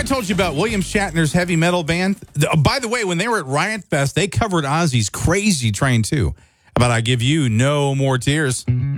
told you about William Shatner's heavy metal band? By the way, when they were at Riot Fest, they covered Ozzy's Crazy Train, too. About I Give You No More Tears.